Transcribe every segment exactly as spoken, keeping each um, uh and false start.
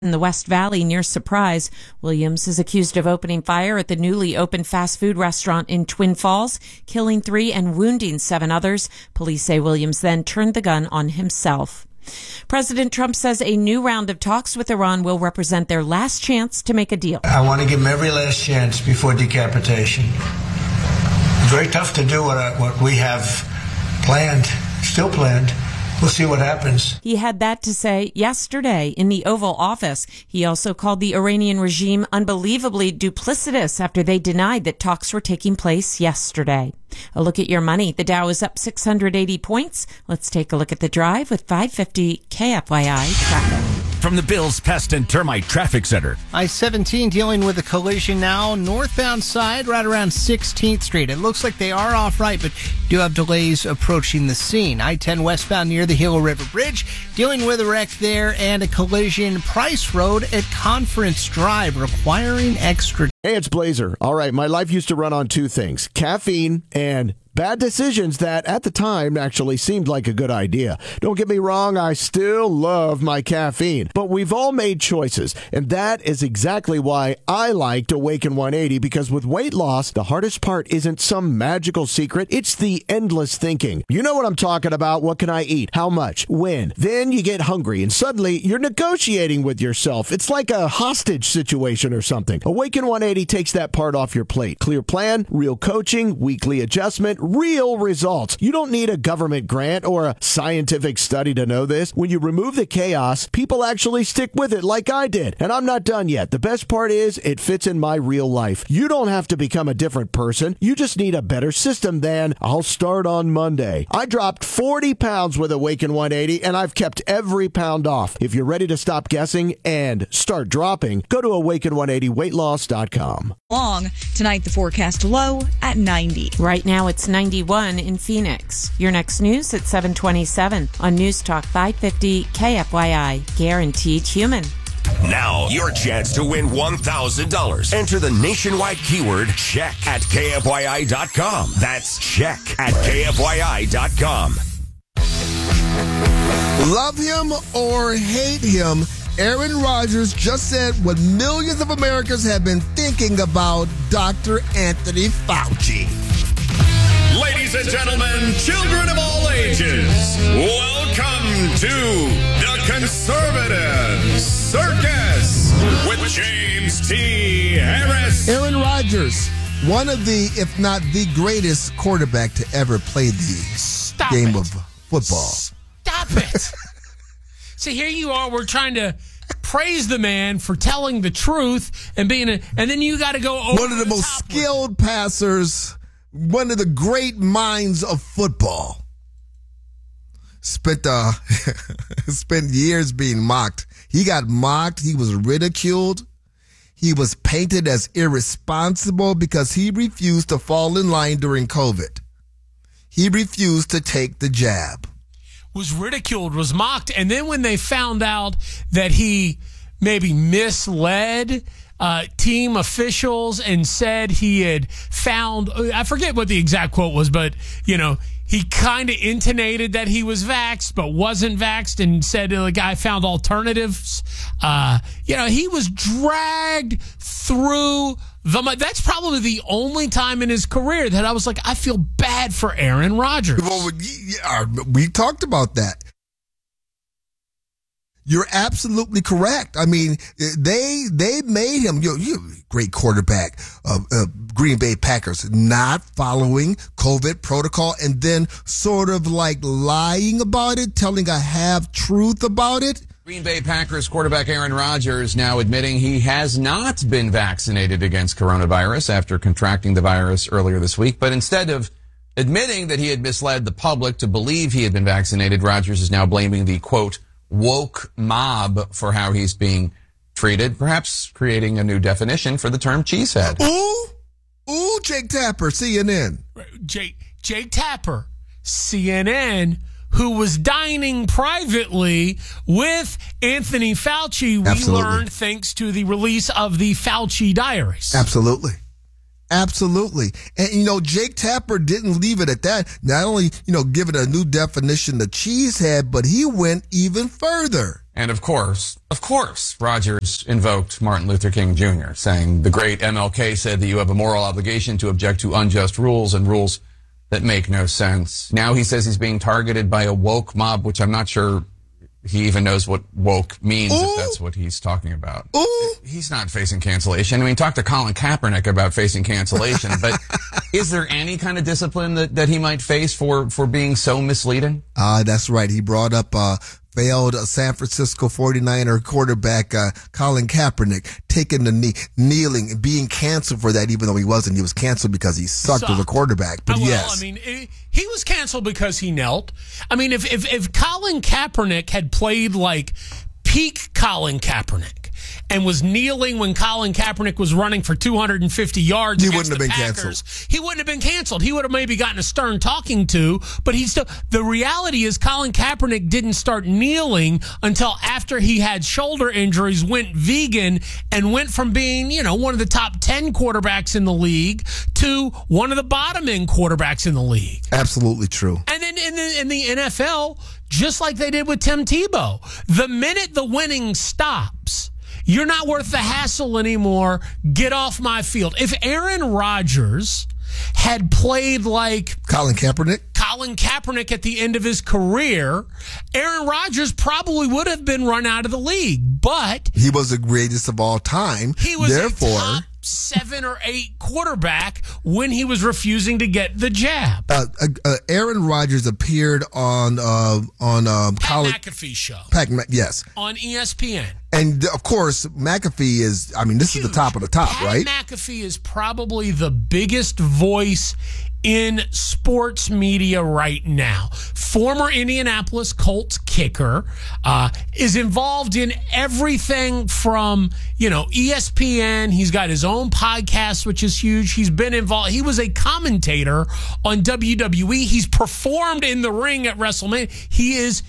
In the West Valley near Surprise, Williams is accused of opening fire at the newly opened fast food restaurant in Twin Falls, killing three and wounding seven others. Police say Williams then turned the gun on himself. President Trump says a new round of talks with Iran will represent their last chance to make a deal. I want to give them every last chance before decapitation. It's very tough to do what, I, what we have planned, still planned. We'll see what happens. He had that to say yesterday in the Oval Office. He also called the Iranian regime unbelievably duplicitous after they denied that talks were taking place yesterday. A look at your money. The Dow is up six hundred eighty points. Let's take a look at the drive with five fifty K F Y I traffic. From the Bills Pest and Termite Traffic Center. I seventeen dealing with a collision now. Northbound side, right around sixteenth Street. It looks like they are off right, but do have delays approaching the scene. I ten westbound near the Gila River Bridge, dealing with a wreck there and a collision Price Road at Conference Drive, requiring extra. Hey, it's Blazer. All right, my life used to run on two things, caffeine and bad decisions that at the time actually seemed like a good idea. Don't get me wrong, I still love my caffeine, but we've all made choices, and that is exactly why I liked Awaken one eighty, because with weight loss, the hardest part isn't some magical secret, it's the endless thinking. You know what I'm talking about. What can I eat? How much? When? Then you get hungry, and suddenly you're negotiating with yourself. It's like a hostage situation or something. Awaken one eighty takes that part off your plate. Clear plan, real coaching, weekly adjustment, real results. You don't need a government grant or a scientific study to know this. When you remove the chaos, people actually stick with it like I did. And I'm not done yet. The best part is it fits in my real life. You don't have to become a different person. You just need a better system than I'll start on Monday. I dropped forty pounds with Awaken one eighty, and I've kept every pound off. If you're ready to stop guessing and start dropping, go to awaken one eighty weight loss dot com. Long tonight, the forecast low at ninety. Right now it's ninety-one in Phoenix. Your next news at seven twenty-seven on News Talk five fifty K F Y I. Guaranteed human. Now, your chance to win one thousand dollars. Enter the nationwide keyword check at K F Y I dot com. That's check at K F Y I dot com. Love him or hate him, Aaron Rodgers just said what millions of Americans have been thinking about Doctor Anthony Fauci. Ladies and gentlemen, children of all ages, welcome to the Conservative Circus with James T. Harris. Aaron Rodgers, one of the, if not the greatest quarterback to ever play the Stop game it. of football. Stop it. See, here you are. We're trying to praise the man for telling the truth and being a, and then you got to go over One of the, the most skilled passers, one of the great minds of football. Spent uh, spent years being mocked. He got mocked. He was ridiculed. He was painted as irresponsible because he refused to fall in line during COVID. He refused to take the jab. Was ridiculed, was mocked, and then when they found out that he maybe misled uh, team officials and said he had found, I forget what the exact quote was, but, you know, he kind of intonated that he was vaxxed but wasn't vaxxed and said the guy found alternatives. Uh, you know, he was dragged through the, that's probably the only time in his career that I was like, I feel bad for Aaron Rodgers. Well, yeah, we talked about that. You're absolutely correct. I mean, they they made him, you know, you great quarterback of uh, Green Bay Packers, not following COVID protocol and then sort of like lying about it, telling a half truth about it. Green Bay Packers quarterback Aaron Rodgers now admitting he has not been vaccinated against coronavirus after contracting the virus earlier this week. But instead of admitting that he had misled the public to believe he had been vaccinated, Rodgers is now blaming the, quote, woke mob for how he's being treated, perhaps creating a new definition for the term cheesehead. Ooh, ooh, Jake Tapper, C N N. Jake, Jake Tapper, C N N, who was dining privately with Anthony Fauci, we Absolutely. learned thanks to the release of the Fauci diaries. Absolutely. Absolutely. And, you know, Jake Tapper didn't leave it at that. Not only, you know, give it a new definition the Cheesehead, but he went even further. And of course, of course, Rogers invoked Martin Luther King Junior, saying the great M L K said that you have a moral obligation to object to unjust rules and rules that make no sense. Now he says he's being targeted by a woke mob, which I'm not sure he even knows what woke means, Ooh. if that's what he's talking about. Ooh. He's not facing cancellation. I mean, talk to Colin Kaepernick about facing cancellation, but is there any kind of discipline that, that he might face for, for being so misleading? Uh, that's right. He brought up uh, failed San Francisco forty-niner quarterback uh, Colin Kaepernick taking the knee, kneeling, and being canceled for that, even though he wasn't. He was canceled because he sucked, sucked. as a quarterback. But well, yes. I mean, he was canceled because he knelt. I mean, if, if, if Colin Kaepernick had played like peak Colin Kaepernick and was kneeling when Colin Kaepernick was running for two hundred fifty yards, he against wouldn't the have been Packers, canceled. He wouldn't have been canceled. He would have maybe gotten a stern talking to, but he still. The reality is, Colin Kaepernick didn't start kneeling until after he had shoulder injuries, went vegan, and went from being, you know, one of the top ten quarterbacks in the league to one of the bottom end quarterbacks in the league. Absolutely true. And then in the, in the N F L, just like they did with Tim Tebow, the minute the winning stops, you're not worth the hassle anymore. Get off my field. If Aaron Rodgers had played like Colin Kaepernick, Colin Kaepernick at the end of his career, Aaron Rodgers probably would have been run out of the league. But he was the greatest of all time. He was Therefore, a top seven or eight quarterback when he was refusing to get the jab. Uh, uh, Aaron Rodgers appeared on uh, on um, Pat Colin McAfee show. Pat, yes, on E S P N. And of course, McAfee is. I mean, this Huge. is the top of the top, Pat right? McAfee is probably the biggest voice in sports media right now. Former Indianapolis Colts kicker, uh, is involved in everything from, you know, E S P N. He's got his own podcast, which is huge. He's been involved. He was a commentator on W W E. He's performed in the ring at WrestleMania. He is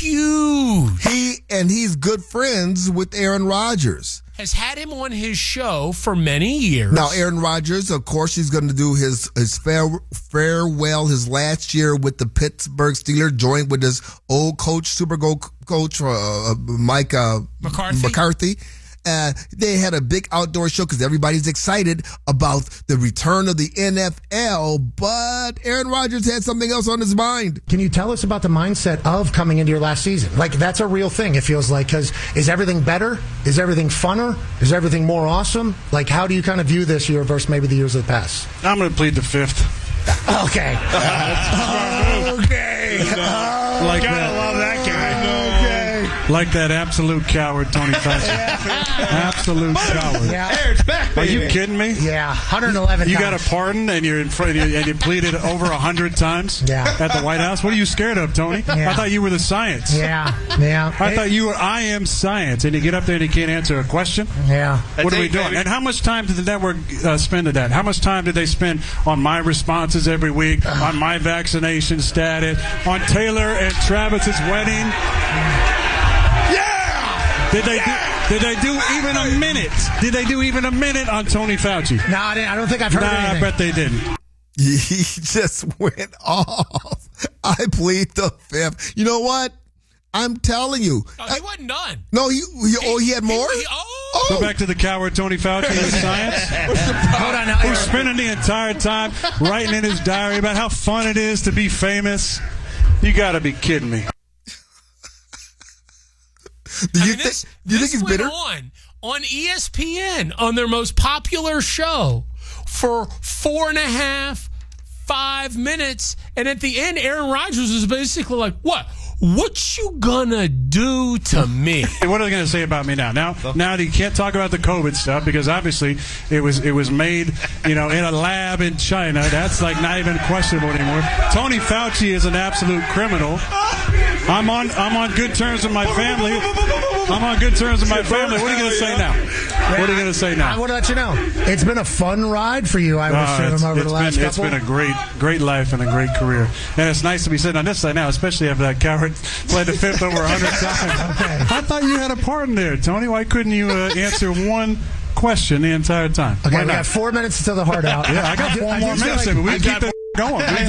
huge. He and he's good friends with Aaron Rodgers. Has had him on his show for many years. Now, Aaron Rodgers, of course, he's going to do his his fare, farewell, his last year with the Pittsburgh Steelers, joined with his old coach, Super Bowl coach, uh, Mike uh, McCarthy. McCarthy. Uh, they had a big outdoor show because everybody's excited about the return of the N F L, but Aaron Rodgers had something else on his mind. Can you tell us about the mindset of coming into your last season? Like, that's a real thing, it feels like, because is everything better? Is everything funner? Is everything more awesome? Like, how do you kind of view this year versus maybe the years of the past? I'm going to plead the fifth. Okay. okay. Like Gotta that. love that guy. Like that absolute coward, Tony Fauci. Absolute coward. Yeah. Hey, it's back, Are you kidding me? Yeah, one hundred eleven You times. got a pardon and you're in front and you, and you pleaded over a hundred times Yeah. at the White House. What are you scared of, Tony? Yeah. I thought you were the science. Yeah, yeah. I thought you were I am science, and you get up there and you can't answer a question. Yeah. What are we doing? And how much time did the network uh, spend at that? How much time did they spend on my responses every week, on my vaccination status, on Taylor and Travis's wedding? Did they do, did they do even a minute? Did they do even a minute on Tony Fauci? No, I, didn't, I don't think I've heard nah, anything. I bet they didn't. He just went off. I plead the fifth. You know what? I'm telling you. Oh, he wasn't done. No, he, he oh he had more. He, he, oh. Go back to the coward Tony Fauci and his science. Hold on now. Who's spending the entire time writing in his diary about how fun it is to be famous. You got to be kidding me. Do you, I mean, this, th- do you this think he's went bitter? on on E S P N on their most popular show for four and a half, five minutes, and at the end, Aaron Rodgers was basically like, "What? What you gonna do to me?" Hey, what are they going to say about me now? Now, now you can't talk about the COVID stuff because obviously it was it was made, you know, in a lab in China. That's like not even questionable anymore. Tony Fauci is an absolute criminal. I'm on I'm on good terms with my family. I'm on good terms with my family. What are you going to say now? What are you going to say now? I want to let you know. It's been a fun ride for you, I would Uh, assume, it's, over it's the last been, couple. It's been a great, great life and a great career. And it's nice to be sitting on this side now, especially after that coward played the fifth over a hundred times. Okay. I thought you had a pardon there, Tony. Why couldn't you uh, answer one question the entire time. Okay, Why we not? got four minutes until the heart out. Yeah, I got four I more just feel minutes, like- and we I keep got- it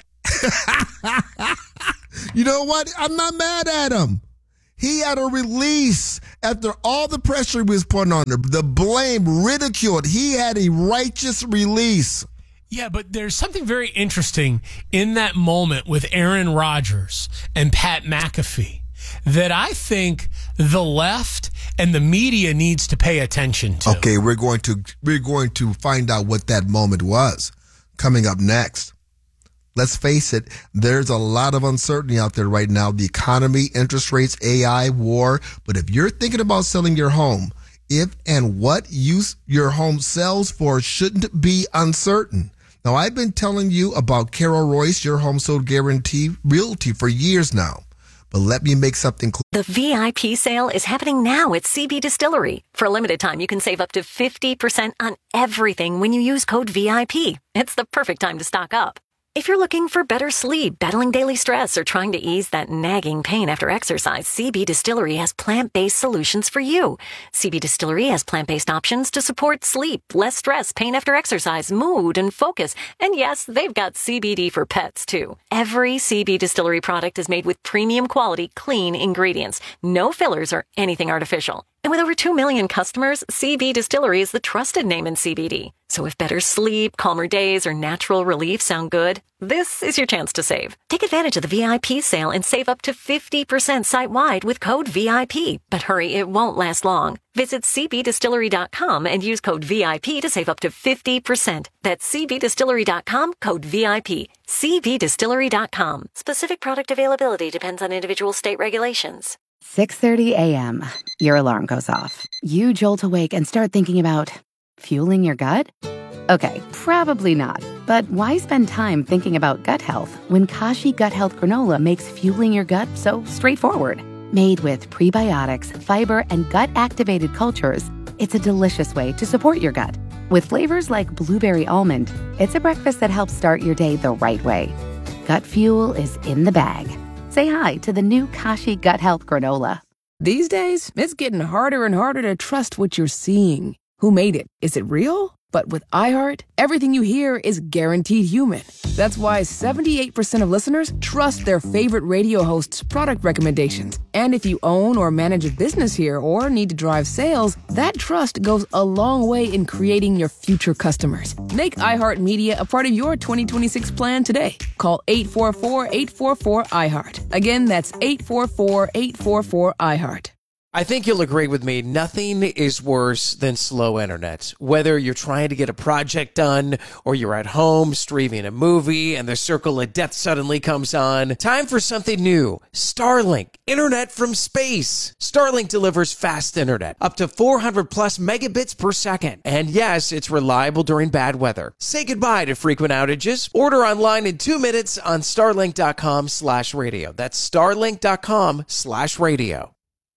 going. You know what? I'm not mad at him. He had a release after all the pressure he was putting on him, the blame, ridiculed. He had a righteous release. Yeah, but there's something very interesting in that moment with Aaron Rodgers and Pat McAfee that I think the left and the media needs to pay attention to. Okay, we're going to we're going to find out what that moment was coming up next. Let's face it, there's a lot of uncertainty out there right now. The economy, interest rates, A I, war. But if you're thinking about selling your home, if and what use your home sells for shouldn't be uncertain. Now, I've been telling you about Carol Royce, Your Home Sold Guarantee Realty for years now. But let me make something clear. The V I P sale is happening now at C B Distillery. For a limited time, you can save up to fifty percent on everything when you use code V I P. It's the perfect time to stock up. If you're looking for better sleep, battling daily stress, or trying to ease that nagging pain after exercise, C B Distillery has plant-based solutions for you. C B Distillery has plant-based options to support sleep, less stress, pain after exercise, mood, and focus. And yes, they've got C B D for pets, too. Every C B Distillery product is made with premium quality, clean ingredients. No fillers or anything artificial. And with over two million customers, C B Distillery is the trusted name in C B D. So if better sleep, calmer days, or natural relief sound good, this is your chance to save. Take advantage of the V I P sale and save up to fifty percent site-wide with code V I P. But hurry, it won't last long. Visit C B distillery dot com and use code V I P to save up to fifty percent. That's C B distillery dot com, code V I P. C B distillery dot com. Specific product availability depends on individual state regulations. six thirty a.m. Your alarm goes off. You jolt awake and start thinking about fueling your gut? Okay, probably not. But why spend time thinking about gut health when Kashi Gut Health Granola makes fueling your gut so straightforward? Made with prebiotics, fiber, and gut-activated cultures, it's a delicious way to support your gut. With flavors like blueberry almond, it's a breakfast that helps start your day the right way. Gut fuel is in the bag. Say hi to the new Kashi Gut Health Granola. These days, it's getting harder and harder to trust what you're seeing. Who made it? Is it real? But with iHeart, everything you hear is guaranteed human. That's why seventy-eight percent of listeners trust their favorite radio host's product recommendations. And if you own or manage a business here or need to drive sales, that trust goes a long way in creating your future customers. Make iHeart Media a part of your twenty twenty-six plan today. Call eight four four, eight four four, iHeart. Again, that's eight four four, eight four four, iHeart. I think you'll agree with me. Nothing is worse than slow internet. Whether you're trying to get a project done or you're at home streaming a movie and the circle of death suddenly comes on, time for something new. Starlink, internet from space. Starlink delivers fast internet, up to four hundred plus megabits per second. And yes, it's reliable during bad weather. Say goodbye to frequent outages. Order online in two minutes on starlink.com slash radio. That's starlink.com slash radio.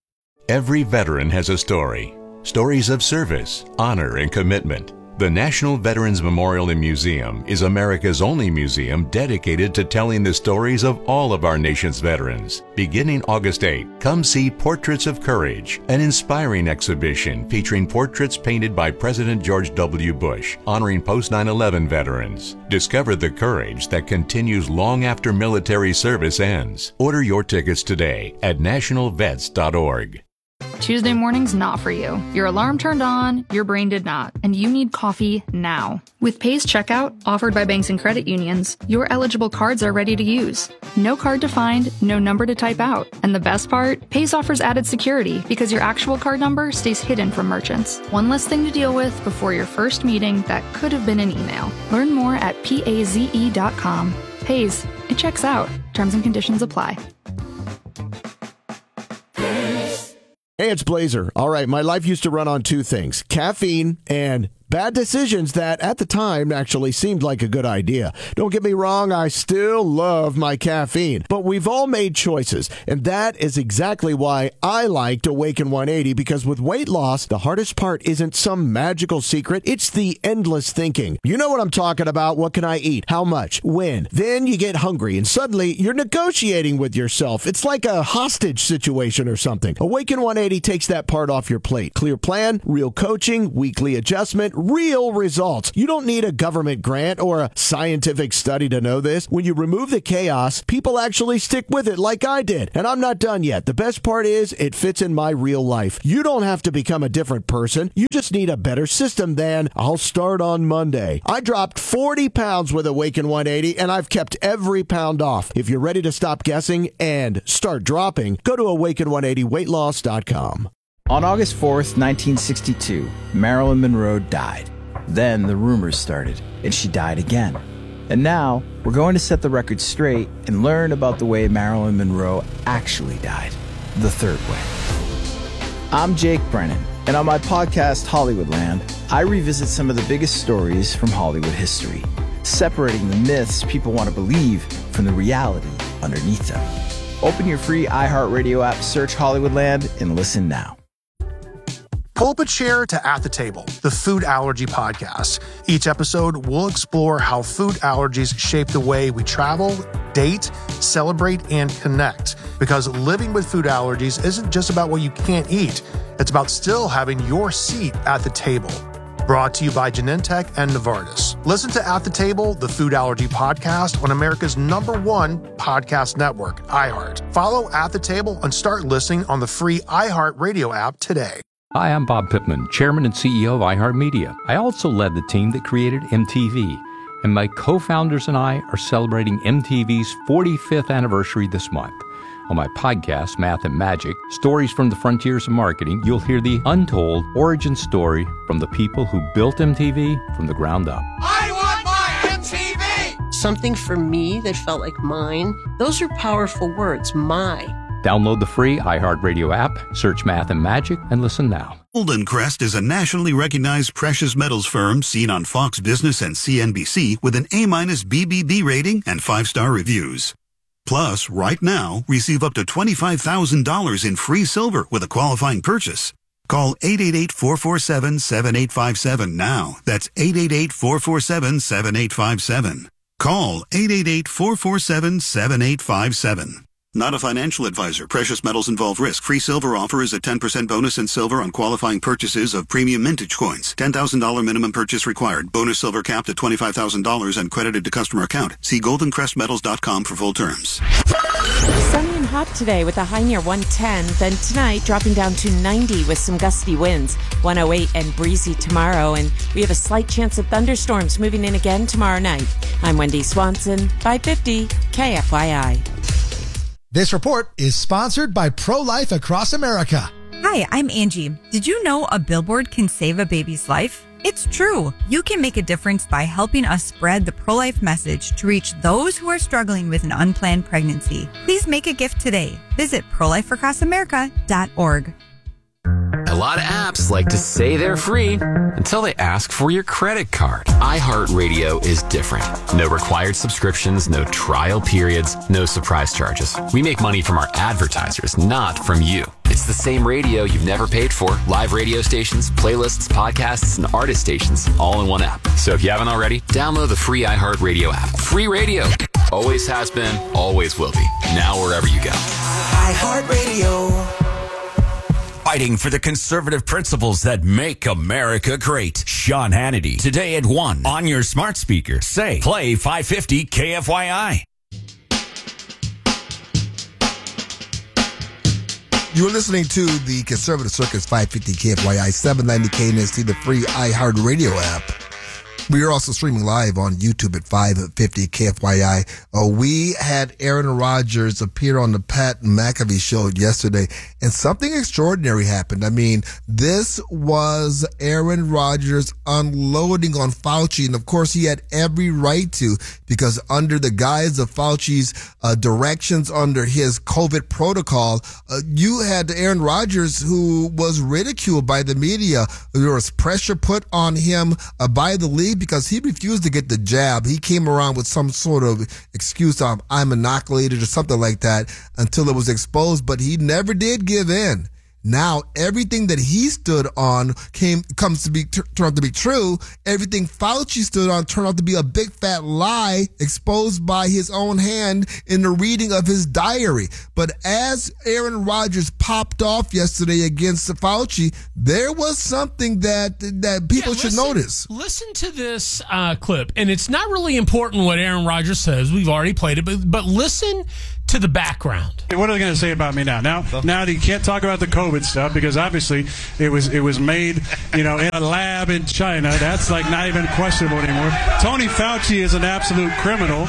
Every veteran has a story. Stories of service, honor, and commitment. The National Veterans Memorial and Museum is America's only museum dedicated to telling the stories of all of our nation's veterans. Beginning August eighth, come see Portraits of Courage, an inspiring exhibition featuring portraits painted by President George W. Bush, honoring post nine eleven veterans. Discover the courage that continues long after military service ends. Order your tickets today at national vets dot org. Tuesday morning's not for you. Your alarm turned on, your brain did not, and you need coffee now. With Pay's Checkout, offered by banks and credit unions, your eligible cards are ready to use. No card to find, no number to type out. And the best part? Pay's offers added security because your actual card number stays hidden from merchants. One less thing to deal with before your first meeting that could have been an email. Learn more at paze dot com. Pay's, it checks out. Terms and conditions apply. Hey, it's Blazer. All right, my life used to run on two things, caffeine and bad decisions that at the time actually seemed like a good idea. Don't get me wrong, I still love my caffeine, but we've all made choices, and that is exactly why I liked Awaken one eighty, because with weight loss, the hardest part isn't some magical secret, it's the endless thinking. You know what I'm talking about. What can I eat? How much? When? Then you get hungry, and suddenly you're negotiating with yourself. It's like a hostage situation or something. Awaken one eighty takes that part off your plate. Clear plan, real coaching, weekly adjustment, real results. You don't need a government grant or a scientific study to know this. When you remove the chaos, people actually stick with it like I did. And I'm not done yet. The best part is it fits in my real life. You don't have to become a different person. You just need a better system than I'll start on Monday. I dropped forty pounds with Awaken one eighty, and I've kept every pound off. If you're ready to stop guessing and start dropping, go to awaken one eighty weight loss dot com. On August fourth, nineteen sixty-two, Marilyn Monroe died. Then the rumors started, and she died again. And now, we're going to set the record straight and learn about the way Marilyn Monroe actually died, the third way. I'm Jake Brennan, and on my podcast, Hollywoodland, I revisit some of the biggest stories from Hollywood history, separating the myths people want to believe from the reality underneath them. Open your free iHeartRadio app, search Hollywoodland, and listen now. Pull up a chair to At the Table, the food allergy podcast. Each episode, we'll explore how food allergies shape the way we travel, date, celebrate, and connect. Because living with food allergies isn't just about what you can't eat. It's about still having your seat at the table. Brought to you by Genentech and Novartis. Listen to At the Table, the food allergy podcast on America's number one podcast network, iHeart. Follow At the Table and start listening on the free iHeartRadio app today. Hi, I'm Bob Pittman, Chairman and C E O of iHeartMedia. I also led the team that created M T V, and my co-founders and I are celebrating M T V's forty-fifth anniversary this month. On my podcast, Math and Magic, Stories from the Frontiers of Marketing, you'll hear the untold origin story from the people who built M T V from the ground up. I want my M T V! Something for me that felt like mine. Those are powerful words, my. Download the free iHeartRadio app, search Math and Magic, and listen now. Golden Crest is a nationally recognized precious metals firm seen on Fox Business and C N B C with an A-minus B B B rating and five-star reviews. Plus, right now, receive up to twenty-five thousand dollars in free silver with a qualifying purchase. Call eight eight eight, four four seven, seven eight five seven now. That's eight eight eight, four four seven, seven eight five seven. Call eight eight eight, four four seven, seven eight five seven. Not a financial advisor. Precious metals involve risk. Free silver offer is a ten percent bonus in silver on qualifying purchases of premium mintage coins. ten thousand dollars minimum purchase required. Bonus silver capped at twenty-five thousand dollars and credited to customer account. See golden crest metals dot com for full terms. Sunny and hot today with a high near one ten. Then tonight dropping down to ninety with some gusty winds. one oh eight and breezy tomorrow. And we have a slight chance of thunderstorms moving in again tomorrow night. I'm Wendy Swanson, five fifty K F Y I. This report is sponsored by Pro-Life Across America. Hi, I'm Angie. Did you know a billboard can save a baby's life? It's true. You can make a difference by helping us spread the pro-life message to reach those who are struggling with an unplanned pregnancy. Please make a gift today. Visit pro life across america dot org. A lot of apps like to say they're free until they ask for your credit card. iHeartRadio is different. No required subscriptions, no trial periods, no surprise charges. We make money from our advertisers, not from you. It's the same radio you've never paid for. Live radio stations, playlists, podcasts, and artist stations all in one app. So if you haven't already, download the free iHeartRadio app. Free radio. Always has been, always will be. Now wherever you go. iHeartRadio. Fighting for the conservative principles that make America great. Sean Hannity, today at one on your smart speaker. Say, play five fifty K F Y I. You're listening to the Conservative Circus five fifty K F Y I, seven ninety K N S T, the free iHeartRadio app. We are also streaming live on YouTube at five fifty K F Y I. Uh, we had Aaron Rodgers appear on the Pat McAfee show yesterday, And something extraordinary happened. I mean, this was Aaron Rodgers unloading on Fauci. And of course, he had every right to, because under the guise of Fauci's uh, directions, under his COVID protocol, uh, you had Aaron Rodgers, who was ridiculed by the media. There was pressure put on him uh, by the league because he refused to get the jab. He came around with some sort of excuse of I'm inoculated or something like that until it was exposed, but he never did give in. Now everything that he stood on came comes to be t- turned out to be true. Everything Fauci stood on turned out to be a big fat lie exposed by his own hand in the reading of his diary. But as Aaron Rodgers popped off yesterday against Fauci, there was something that that people yeah, listen, should notice. Listen to this uh, clip, and it's not really important what Aaron Rodgers says. We've already played it, but but listen to the background. What are they going to say about me now? Now, now you can't talk about the COVID stuff because obviously it was it was made, you know, in a lab in China. That's like not even questionable anymore. Tony Fauci is an absolute criminal.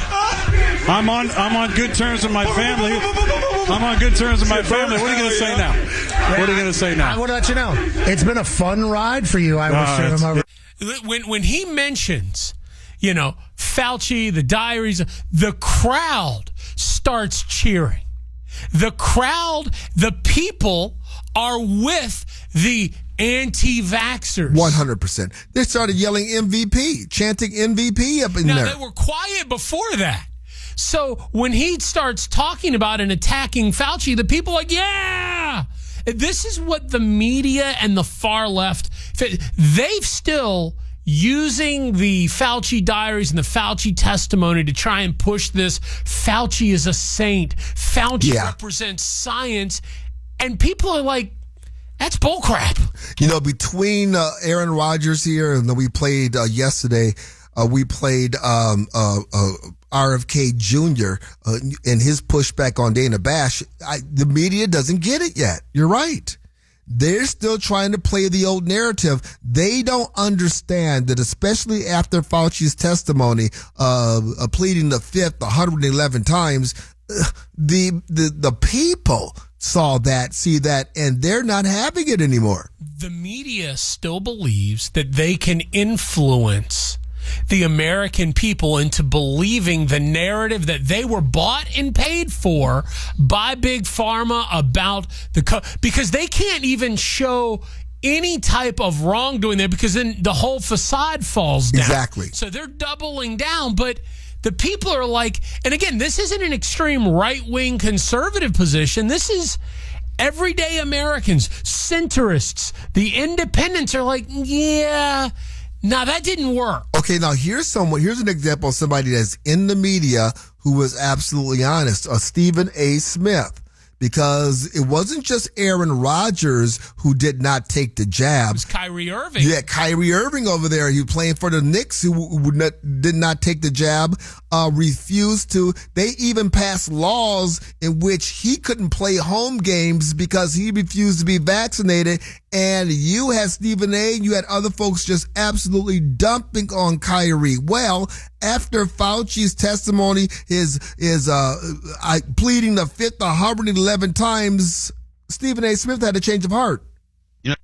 I'm on I'm on good terms with my family. I'm on good terms with my family. What are you going to say now? What are you going to say now? I want to let you know it's been a fun ride for you. I uh, wish him over. When when he mentions, you know, Fauci, the diaries, the crowd starts cheering. The crowd, the people are with the anti-vaxxers. one hundred percent. They started yelling M V P, chanting M V P up in now, there. Now, they were quiet before that. So when he starts talking about and attacking Fauci, the people are like, yeah! This is what the media and the far left, they've still using the Fauci diaries and the Fauci testimony to try and push this. Fauci is a saint. Fauci yeah. represents science. And people are like, that's bullcrap. You know, between uh, Aaron Rodgers here and then we played uh, yesterday, uh, we played um, uh, uh, R F K Junior uh, and his pushback on Dana Bash. I, the media doesn't get it yet. You're right. They're still trying to play the old narrative. They don't understand that, especially after Fauci's testimony, uh, uh pleading the fifth one hundred eleven times, uh, the, the, the people saw that, see that, and they're not having it anymore. The media still believes that they can influence the American people into believing the narrative that they were bought and paid for by Big Pharma about the co- because they can't even show any type of wrongdoing there because then the whole facade falls down. Exactly. So they're doubling down, but the people are like, and again, this isn't an extreme right-wing conservative position. This is everyday Americans, centrists, the independents are like, yeah, now that didn't work. Okay, now here's someone. Here's an example of somebody that's in the media who was absolutely honest. Uh, Stephen A. Smith, because it wasn't just Aaron Rodgers who did not take the jab. It was Kyrie Irving. Yeah, Kyrie Irving over there. He playing for the Knicks, who would not, did not take the jab, uh, refused to. They even passed laws in which he couldn't play home games because he refused to be vaccinated. And you had Stephen A. and you had other folks just absolutely dumping on Kyrie. Well, after Fauci's testimony, his his uh, I, pleading the fifth one hundred eleven times, Stephen A. Smith had a change of heart. You know,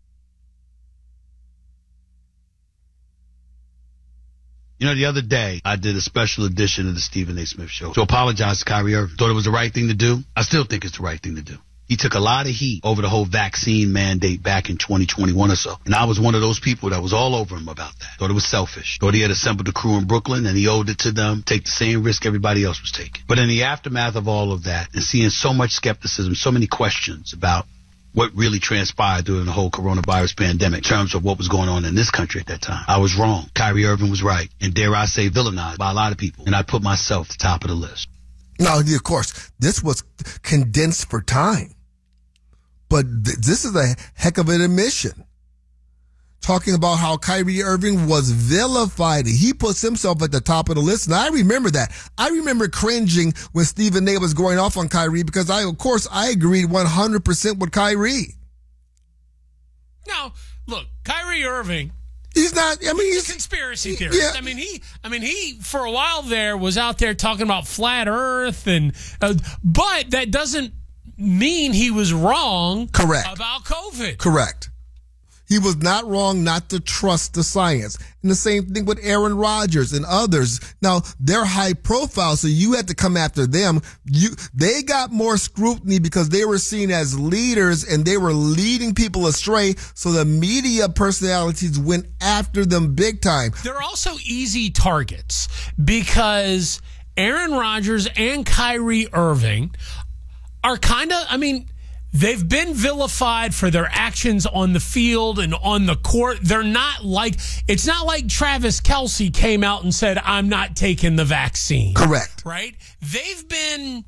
you know, the other day I did a special edition of the Stephen A. Smith Show to apologize to Kyrie Irving. Thought it was the right thing to do. I still think it's the right thing to do. He took a lot of heat over the whole vaccine mandate back in twenty twenty-one or so. And I was one of those people that was all over him about that. Thought it was selfish. Thought he had assembled a crew in Brooklyn and he owed it to them, take the same risk everybody else was taking. But in the aftermath of all of that and seeing so much skepticism, so many questions about what really transpired during the whole coronavirus pandemic in terms of what was going on in this country at that time, I was wrong. Kyrie Irving was right. And dare I say villainized by a lot of people. And I put myself at the top of the list. Now, of course, this was condensed for time. But th- this is a heck of an admission. Talking about how Kyrie Irving was vilified. He puts himself at the top of the list. And I remember that. I remember cringing when Stephen A. was going off on Kyrie because I, of course, I agreed one hundred percent with Kyrie. Now, look, Kyrie Irving. He's not, I mean, he's, he's a conspiracy theorist. Yeah. I mean, he, I mean, he, for a while there was out there talking about flat earth and, uh, but that doesn't mean he was wrong Correct. about COVID. Correct. He was not wrong not to trust the science. And the same thing with Aaron Rodgers and others. Now, they're high profile, so you had to come after them. You, they got more scrutiny because they were seen as leaders and they were leading people astray. So the media personalities went after them big time. They're also easy targets because Aaron Rodgers and Kyrie Irving are kind of, I mean, they've been vilified for their actions on the field and on the court. They're not like, it's not like Travis Kelce came out and said, I'm not taking the vaccine. Correct. Right? They've been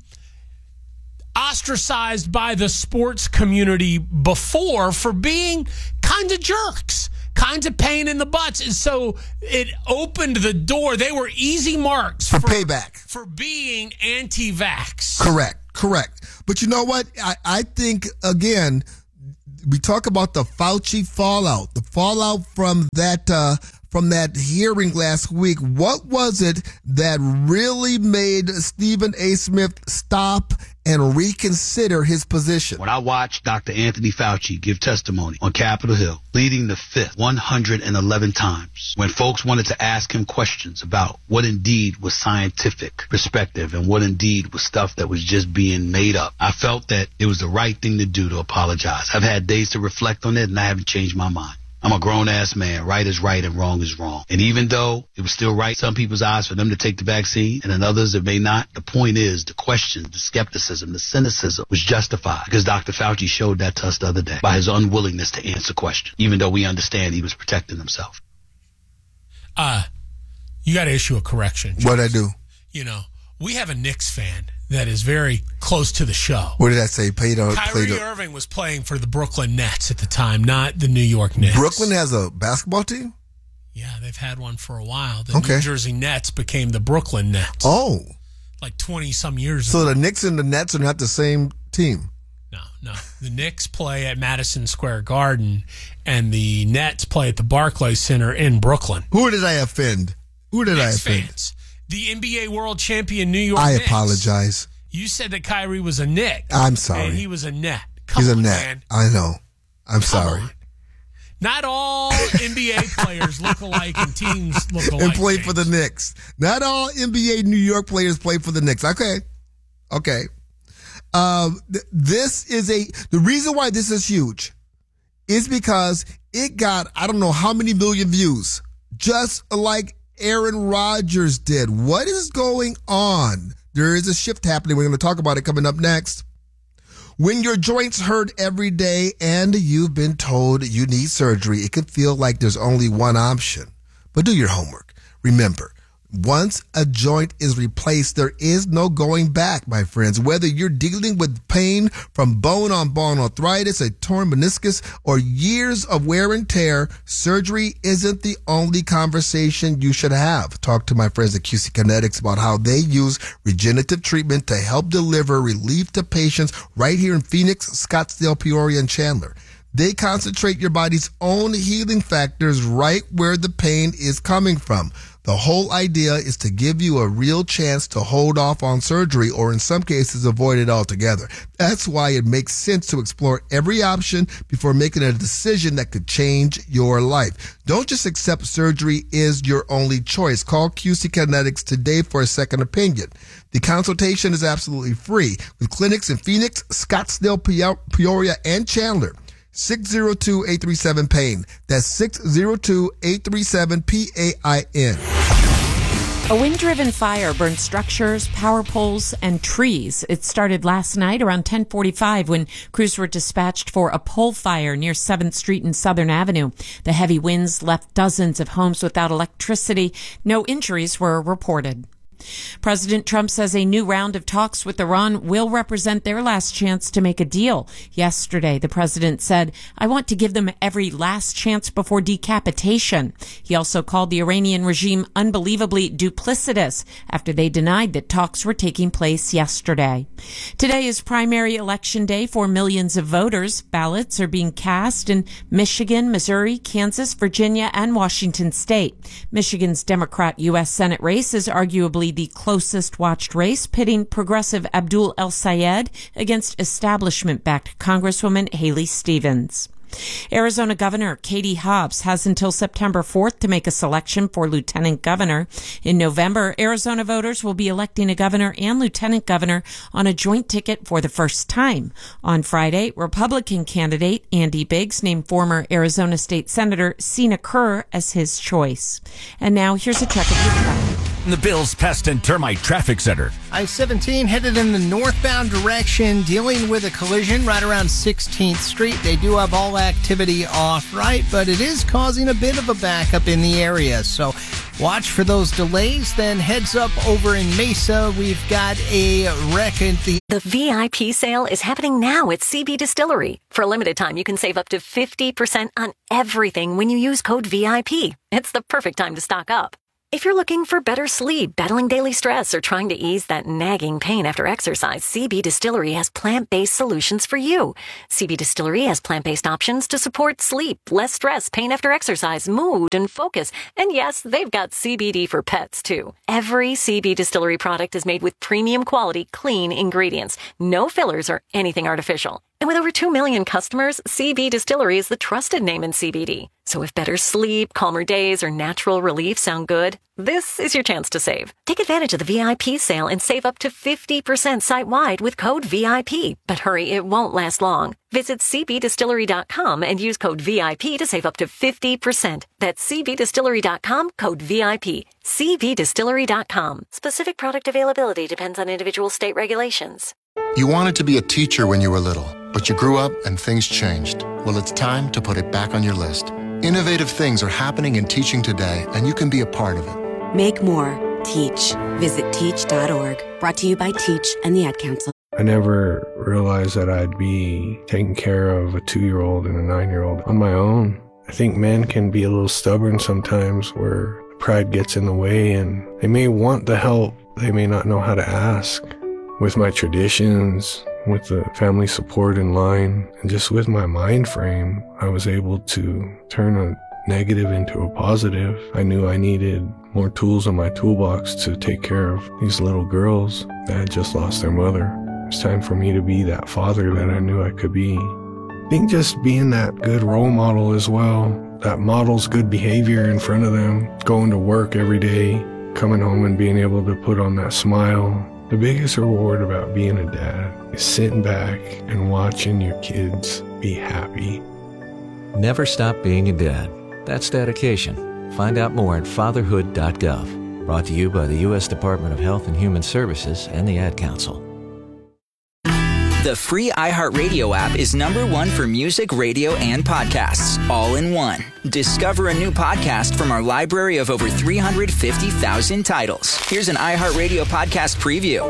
ostracized by the sports community before for being kind of jerks, kinds of pain in the butts. And so it opened the door. They were easy marks for, for payback, for being anti-vax. Correct. Correct. But you know what? I, I think, again, we talk about the Fauci fallout, the fallout from that uh, from that hearing last week. What was it that really made Stephen A. Smith stop and reconsider his position? When I watched Doctor Anthony Fauci give testimony on Capitol Hill, pleading the fifth one hundred eleven times, when folks wanted to ask him questions about what indeed was scientific perspective and what indeed was stuff that was just being made up, I felt that it was the right thing to do to apologize. I've had days to reflect on it, and I haven't changed my mind. I'm a grown-ass man. Right is right and wrong is wrong. And even though it was still right in some people's eyes for them to take the vaccine and in others it may not, the point is the question, the skepticism, the cynicism was justified because Doctor Fauci showed that to us the other day by his unwillingness to answer questions, even though we understand he was protecting himself. Uh, you got to issue a correction. What'd I do? You know, we have a Knicks fan that is very close to the show. What did I say? Played on, Kyrie played Irving was playing for the Brooklyn Nets at the time, not the New York Knicks. Brooklyn has a basketball team? Yeah, they've had one for a while. The okay. New Jersey Nets became the Brooklyn Nets. Oh. Like twenty-some years so ago. So the Knicks and the Nets are not the same team? No, no. The Knicks play at Madison Square Garden, and the Nets play at the Barclays Center in Brooklyn. Who did I offend? Who did Knicks I offend? Fans. The N B A world champion New York I Knicks. apologize. You said that Kyrie was a Knick. I'm sorry. And he was a net. Come He's on, a net. Man. I know. I'm Come sorry. On. Not all N B A players look alike and teams look alike. And play James. for the Knicks. Not all N B A New York players play for the Knicks. Okay. Okay. Um, th- this is a, the reason why this is huge is because it got, I don't know how many million views, just like Aaron Rodgers did. What is going on? There is a shift happening. We're going to talk about it coming up next. When your joints hurt every day and you've been told you need surgery, it can feel like there's only one option. But do your homework. Remember, once a joint is replaced, there is no going back, my friends. Whether you're dealing with pain from bone-on-bone arthritis, a torn meniscus, or years of wear and tear, surgery isn't the only conversation you should have. Talk to my friends at Q C Kinetics about how they use regenerative treatment to help deliver relief to patients right here in Phoenix, Scottsdale, Peoria, and Chandler. They concentrate your body's own healing factors right where the pain is coming from. The whole idea is to give you a real chance to hold off on surgery or in some cases avoid it altogether. That's why it makes sense to explore every option before making a decision that could change your life. Don't just accept surgery is your only choice. Call Q C Kinetics today for a second opinion. The consultation is absolutely free with clinics in Phoenix, Scottsdale, Peoria, and Chandler. six oh two, eight three seven, pain. That's six oh two, eight three seven, P A I N. A wind-driven fire burned structures, power poles, and trees. It started last night around ten forty-five when crews were dispatched for a pole fire near seventh Street and Southern Avenue. The heavy winds left dozens of homes without electricity. No injuries were reported. President Trump says a new round of talks with Iran will represent their last chance to make a deal. Yesterday, the president said, "I want to give them every last chance before decapitation." He also called the Iranian regime unbelievably duplicitous after they denied that talks were taking place yesterday. Today is primary election day for millions of voters. Ballots are being cast in Michigan, Missouri, Kansas, Virginia, and Washington state. Michigan's Democrat U S Senate race is arguably be the closest watched race, pitting progressive Abdul El Sayed against establishment-backed Congresswoman Haley Stevens. Arizona Governor Katie Hobbs has until September fourth to make a selection for lieutenant governor. In November, Arizona voters will be electing a governor and lieutenant governor on a joint ticket for the first time. On Friday, Republican candidate Andy Biggs named former Arizona State Senator Sina Kerr as his choice. And now here's a check of your traffic. The Bills Pest and Termite Traffic Center. I seventeen headed in the northbound direction, dealing with a collision right around sixteenth Street. They do have all activity off right, but it is causing a bit of a backup in the area. So watch for those delays. Then heads up over in Mesa. We've got a wreck at the... The V I P sale is happening now at C B Distillery. For a limited time, you can save up to fifty percent on everything when you use code V I P. It's the perfect time to stock up. If you're looking for better sleep, battling daily stress, or trying to ease that nagging pain after exercise, C B Distillery has plant-based solutions for you. C B Distillery has plant-based options to support sleep, less stress, pain after exercise, mood, and focus. And yes, they've got C B D for pets, too. Every C B Distillery product is made with premium quality, clean ingredients. No fillers or anything artificial. And with over two million customers, C B Distillery is the trusted name in C B D. So if better sleep, calmer days, or natural relief sound good, this is your chance to save. Take advantage of the V I P sale and save up to fifty percent site-wide with code V I P. But hurry, it won't last long. Visit c b distillery dot com and use code V I P to save up to fifty percent. That's c b distillery dot com, code V I P. c b distillery dot com. Specific product availability depends on individual state regulations. You wanted to be a teacher when you were little, but you grew up and things changed. Well, it's time to put it back on your list. Innovative things are happening in teaching today, and you can be a part of it. Make more. Teach. Visit teach dot org. Brought to you by Teach and the Ad Council. I never realized that I'd be taking care of a two-year-old and a nine-year-old on my own. I think men can be a little stubborn sometimes where pride gets in the way, and they may want the help. They may not know how to ask. With my traditions, with the family support in line, and just with my mind frame, I was able to turn a negative into a positive. I knew I needed more tools in my toolbox to take care of these little girls that had just lost their mother. It was time for me to be that father that I knew I could be. I think just being that good role model as well, that models good behavior in front of them, going to work every day, coming home and being able to put on that smile. The biggest reward about being a dad is sitting back and watching your kids be happy. Never stop being a dad. That's dedication. Find out more at fatherhood dot gov. Brought to you by the U S Department of Health and Human Services and the Ad Council. The free iHeartRadio app is number one for music, radio, and podcasts, all in one. Discover a new podcast from our library of over three hundred fifty thousand titles. Here's an iHeartRadio podcast preview.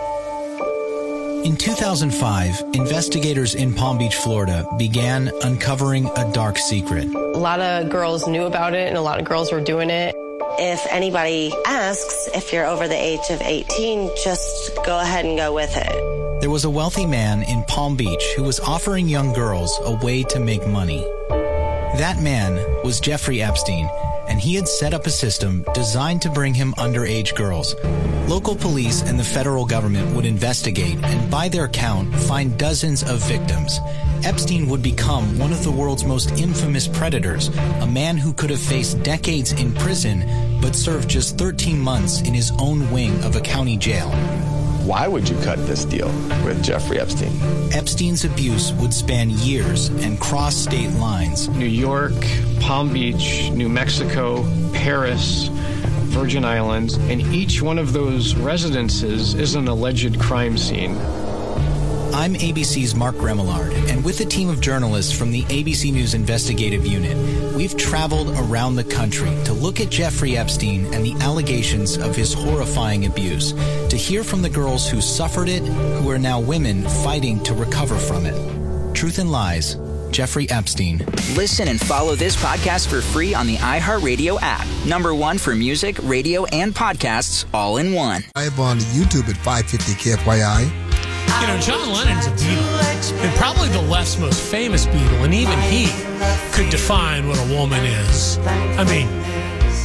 In two thousand five, investigators in Palm Beach, Florida, began uncovering a dark secret. A lot of girls knew about it, and a lot of girls were doing it. If anybody asks if you're over the age of eighteen, just go ahead and go with it. There was a wealthy man in Palm Beach who was offering young girls a way to make money. That man was Jeffrey Epstein, and he had set up a system designed to bring him underage girls. Local police and the federal government would investigate and, by their count, find dozens of victims. Epstein would become one of the world's most infamous predators, a man who could have faced decades in prison but served just thirteen months in his own wing of a county jail. Why would you cut this deal with Jeffrey Epstein? Epstein's abuse would span years and cross state lines. New York, Palm Beach, New Mexico, Paris, Virgin Islands, and each one of those residences is an alleged crime scene. I'm A B C's Mark Remillard, and with a team of journalists from the A B C News Investigative Unit, we've traveled around the country to look at Jeffrey Epstein and the allegations of his horrifying abuse, to hear from the girls who suffered it, who are now women fighting to recover from it. Truth and Lies, Jeffrey Epstein. Listen and follow this podcast for free on the iHeartRadio app. Number one for music, radio, and podcasts, all in one. Live on YouTube at five fifty K F Y I. You know, John Lennon's a Beatle, and probably the left's most famous Beatle, and even he could define what a woman is. I mean,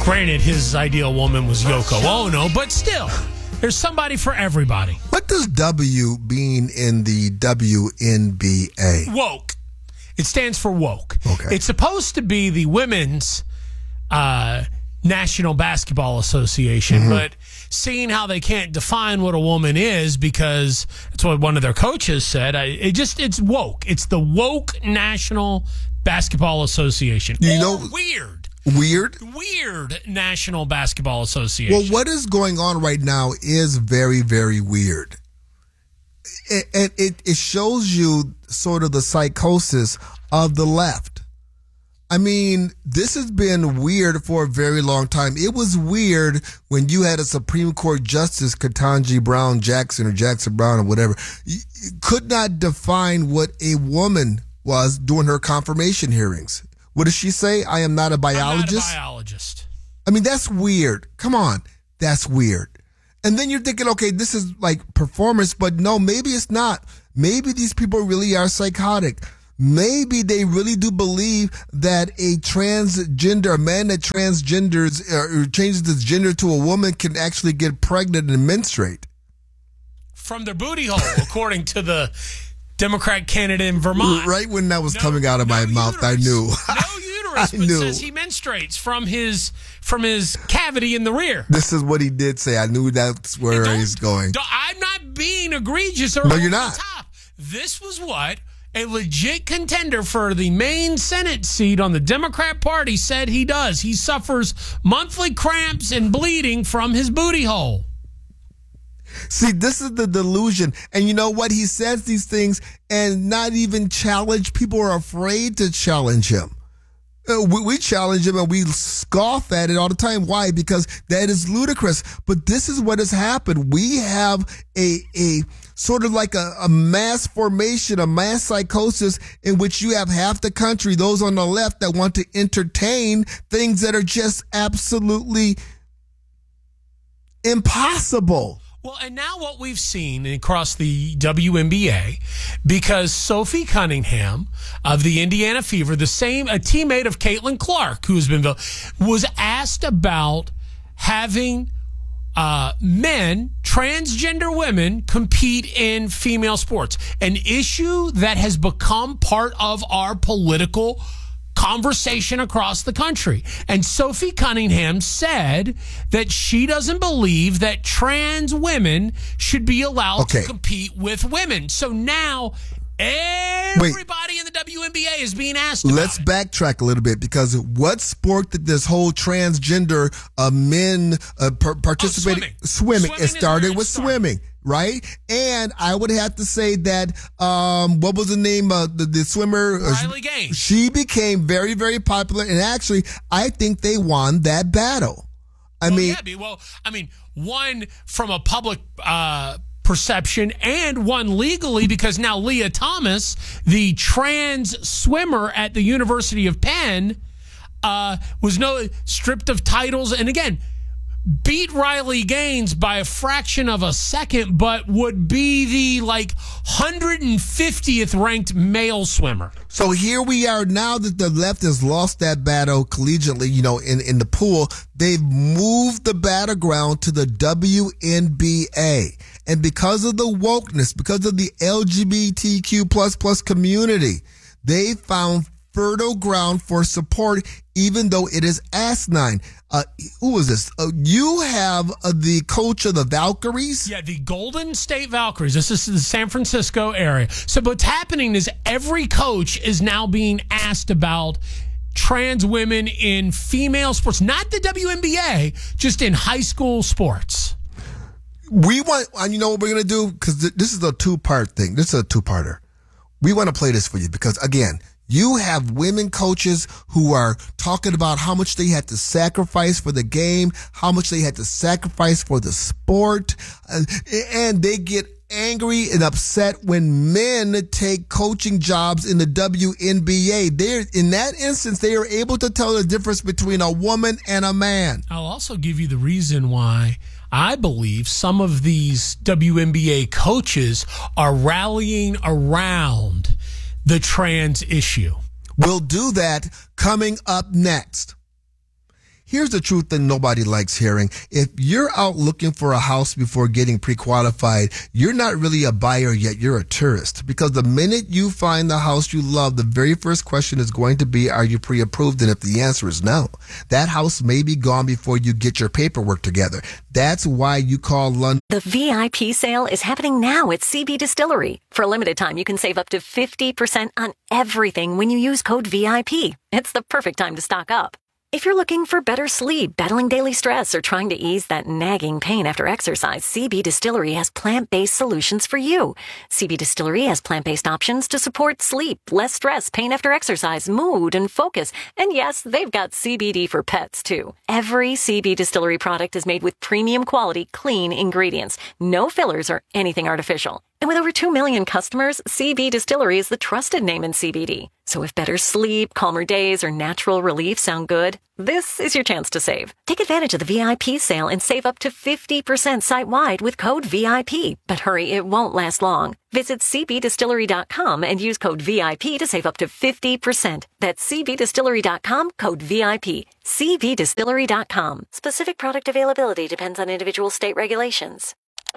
Granted, his ideal woman was Yoko Ono, but still, there's somebody for everybody. What does W mean in the W N B A? Woke. It stands for woke. Okay. It's supposed to be the Women's uh, National Basketball Association, mm-hmm. but seeing how they can't define what a woman is because that's what one of their coaches said, I, it just it's woke. It's the woke National Basketball Association. You or know, weird. Weird? Weird National Basketball Association. Well, what is going on right now is very, very weird. And it, it shows you sort of the psychosis of the left. I mean, this has been weird for a very long time. It was weird when you had a Supreme Court Justice, Ketanji Brown Jackson or Jackson Brown or whatever, you could not define what a woman was during her confirmation hearings. What does she say? I am not a biologist. I'm not a biologist. I mean, that's weird. Come on. That's weird. And then you're thinking, okay, this is like performance, but no, maybe it's not. Maybe these people really are psychotic. Maybe they really do believe that a transgender, a man that transgenders or changes his gender to a woman can actually get pregnant and menstruate. From their booty hole, according to the Democrat candidate in Vermont. Right when that was no, coming out of no my uterus. mouth, I knew. No uterus, I but knew. says he menstruates from his from his cavity in the rear. This is what he did say. I knew that's where he's going. I'm not being egregious or no, over you're the not. top. This was what a legit contender for the main Senate seat on the Democrat Party said he does. He suffers monthly cramps and bleeding from his booty hole. See, this is the delusion. And you know what? He says these things and not even challenge. People are afraid to challenge him. Uh, we, we challenge him and we scoff at it all the time. Why? Because that is ludicrous. But this is what has happened. We have a a sort of like a, a mass formation, a mass psychosis in which you have half the country, those on the left that want to entertain things that are just absolutely impossible. Well, and now what we've seen across the W N B A, because Sophie Cunningham of the Indiana Fever, the same, a teammate of Caitlin Clark, who's been, was asked about having uh, men, transgender women, compete in female sports, an issue that has become part of our political conversation across the country. And Sophie Cunningham said that she doesn't believe that trans women should be allowed okay. to compete with women. So now everybody Wait. in the W N B A is being asked about Let's it. backtrack a little bit, because what sport did this whole transgender uh, men uh, par- participating? Oh, swimming. Swimming. Swimming It started it with started. swimming, right? And I would have to say that, um, what was the name of the, the swimmer? Riley Gaines. She became very, very popular. And actually, I think they won that battle. I well, mean, yeah, well, I mean, one from a public uh, perception and one legally, because now Leah Thomas, the trans swimmer at the University of Penn, uh, was no stripped of titles, and again, beat Riley Gaines by a fraction of a second, but would be the like one hundred fiftieth ranked male swimmer. So here we are now that the left has lost that battle collegiately, you know, in, in the pool. They've moved the battleground to the W N B A. And because of the wokeness, because of the L G B T Q plus plus community, they found fertile ground for support, even though it is asinine. Uh, who is this? Uh, you have uh, the coach of the Valkyries? Yeah, the Golden State Valkyries. This is the San Francisco area. So what's happening is every coach is now being asked about trans women in female sports, not the W N B A, just in high school sports. We want, and you know what we're going to do? Because th- this is a two-part thing. This is a two-parter. We want to play this for you because, again, you have women coaches who are talking about how much they had to sacrifice for the game, how much they had to sacrifice for the sport, uh, and they get angry and upset when men take coaching jobs in the W N B A. They're, in that instance, they are able to tell the difference between a woman and a man. I'll also give you the reason why I believe some of these W N B A coaches are rallying around the trans issue. We'll do that coming up next. Here's the truth that nobody likes hearing. If you're out looking for a house before getting pre-qualified, you're not really a buyer yet. You're a tourist. Because the minute you find the house you love, the very first question is going to be, are you pre-approved? And if the answer is no, that house may be gone before you get your paperwork together. That's why you call London. The V I P sale is happening now at C B Distillery. For a limited time, you can save up to fifty percent on everything when you use code V I P. It's the perfect time to stock up. If you're looking for better sleep, battling daily stress, or trying to ease that nagging pain after exercise, C B Distillery has plant-based solutions for you. C B Distillery has plant-based options to support sleep, less stress, pain after exercise, mood, and focus. And yes, they've got C B D for pets, too. Every C B Distillery product is made with premium quality, clean ingredients. No fillers or anything artificial. And with over two million customers, C B Distillery is the trusted name in C B D. So if better sleep, calmer days, or natural relief sound good, this is your chance to save. Take advantage of the V I P sale and save up to fifty percent site-wide with code V I P. But hurry, it won't last long. Visit C B distillery dot com and use code V I P to save up to fifty percent. That's C B distillery dot com, code V I P. C B distillery dot com. Specific product availability depends on individual state regulations.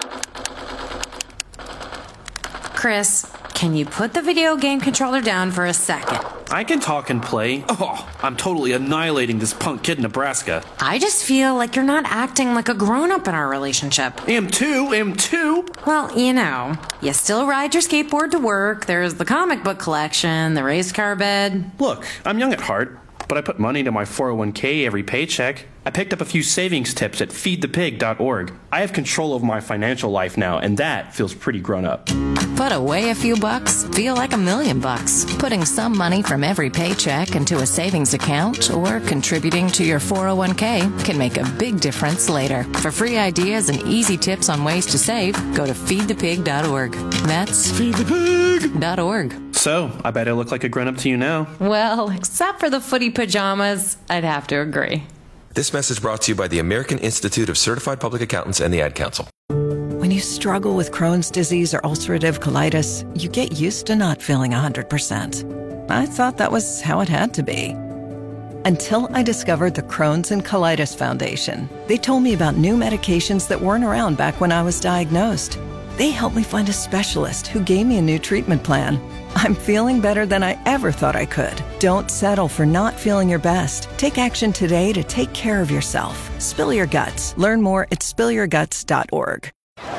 Chris, can you put the video game controller down for a second? I can talk and play. Oh, I'm totally annihilating this punk kid in Nebraska. I just feel like you're not acting like a grown-up in our relationship. Am too, am too. Well, you know, you still ride your skateboard to work, there's the comic book collection, the race car bed. Look, I'm young at heart, but I put money into my four oh one k every paycheck. I picked up a few savings tips at feed the pig dot org. I have control of my financial life now, and that feels pretty grown up. Put away a few bucks, feel like a million bucks. Putting some money from every paycheck into a savings account or contributing to your four oh one k can make a big difference later. For free ideas and easy tips on ways to save, go to feed the pig dot org. That's feed the pig dot org. So, I bet I look like a grown-up to you now. Well, except for the footy pajamas, I'd have to agree. This message brought to you by the American Institute of Certified Public Accountants and the Ad Council. When you struggle with Crohn's disease or ulcerative colitis, you get used to not feeling one hundred percent. I thought that was how it had to be. Until I discovered the Crohn's and Colitis Foundation. They told me about new medications that weren't around back when I was diagnosed. They helped me find a specialist who gave me a new treatment plan. I'm feeling better than I ever thought I could. Don't settle for not feeling your best. Take action today to take care of yourself. Spill your guts. Learn more at spill your guts dot org.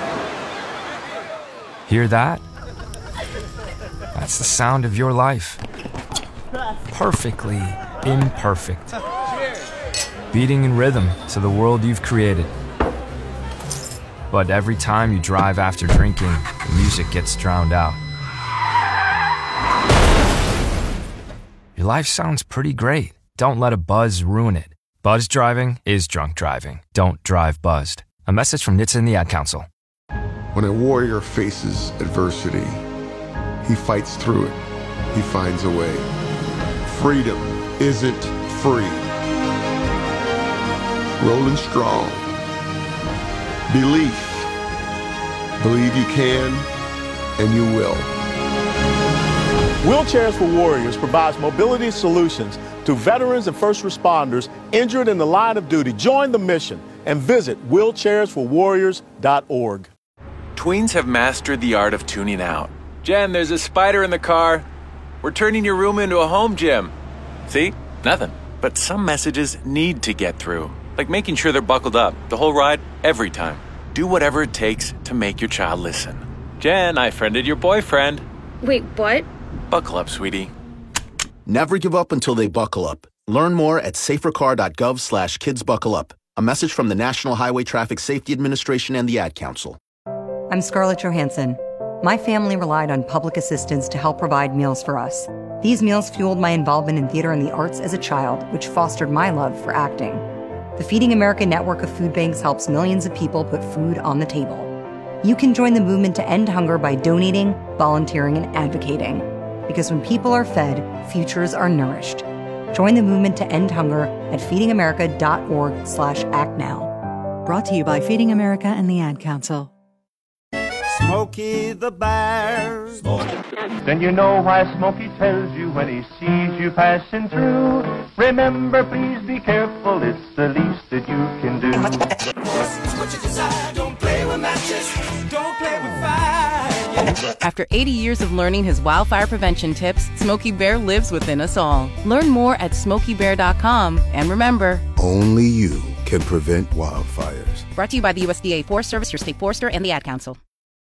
Hear that? That's the sound of your life. Perfectly imperfect. Beating in rhythm to the world you've created. But every time you drive after drinking, the music gets drowned out. Your life sounds pretty great. Don't let a buzz ruin it. Buzz driving is drunk driving. Don't drive buzzed. A message from N H T S A and the Ad Council. When a warrior faces adversity, he fights through it. He finds a way. Freedom isn't free. Rolling strong. Belief. Believe you can, and you will. Wheelchairs for Warriors provides mobility solutions to veterans and first responders injured in the line of duty. Join the mission and visit wheelchairs for warriors dot org. Tweens have mastered the art of tuning out. Jen, there's a spider in the car. We're turning your room into a home gym. See? Nothing. But some messages need to get through. Like making sure they're buckled up the whole ride, every time. Do whatever it takes to make your child listen. Jen, I friended your boyfriend. Wait, what? Buckle up, sweetie. Never give up until they buckle up. Learn more at safercar dot gov slash kids buckle up. A message from the National Highway Traffic Safety Administration and the Ad Council. I'm Scarlett Johansson. My family relied on public assistance to help provide meals for us. These meals fueled my involvement in theater and the arts as a child, which fostered my love for acting. The Feeding America network of food banks helps millions of people put food on the table. You can join the movement to end hunger by donating, volunteering, and advocating. Because when people are fed, futures are nourished. Join the movement to end hunger at feeding america dot org slash act now. Brought to you by Feeding America and the Ad Council. Smokey the Bear. Then you know why Smokey tells you when he sees you passing through. Remember, please be careful, it's the least that you can do. What you desire, don't play with matches, don't play with fire. After eighty years of learning his wildfire prevention tips, Smokey Bear lives within us all. Learn more at smokey bear dot com. And remember, only you can prevent wildfires. Brought to you by the U S D A Forest Service, your state forester, and the Ad Council.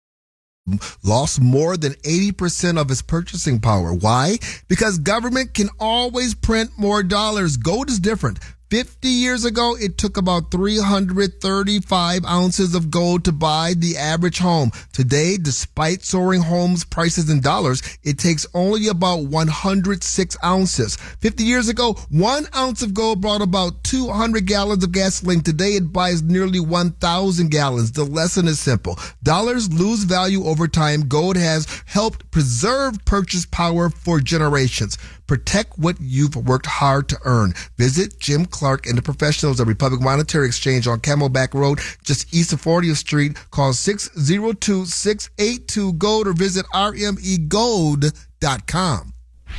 Lost more than eighty percent of its purchasing power. Why? Because government can always print more dollars. Gold is different. fifty years ago, it took about three hundred thirty-five ounces of gold to buy the average home. Today, despite soaring homes prices in dollars, it takes only about one hundred six ounces. fifty years ago, one ounce of gold brought about two hundred gallons of gasoline. Today, it buys nearly one thousand gallons. The lesson is simple. Dollars lose value over time. Gold has helped preserve purchase power for generations. Protect what you've worked hard to earn. Visit Jim Clark and the professionals at Republic Monetary Exchange on Camelback Road, just east of fortieth Street. Call six oh two, six eight two, GOLD or visit R M E gold dot com.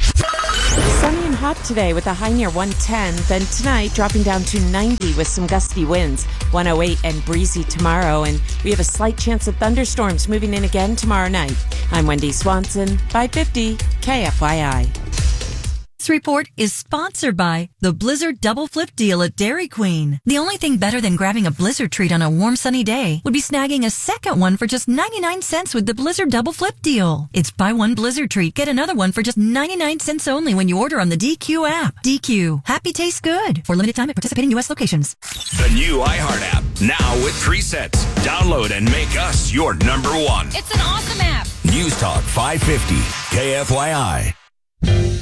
Sunny and hot today with a high near one ten. Then tonight dropping down to ninety with some gusty winds. one oh eight and breezy tomorrow. And we have a slight chance of thunderstorms moving in again tomorrow night. I'm Wendy Swanson, five fifty K F Y I. This report is sponsored by the Blizzard Double Flip Deal at Dairy Queen. The only thing better than grabbing a Blizzard treat on a warm sunny day would be snagging a second one for just ninety-nine cents with the Blizzard Double Flip Deal. It's buy one Blizzard treat, get another one for just ninety-nine cents only when you order on the D Q app. D Q. Happy tastes good. For limited time at participating U S locations. The new iHeart app, now with presets. Download and make us your number one. It's an awesome app. News Talk five fifty K F Y I.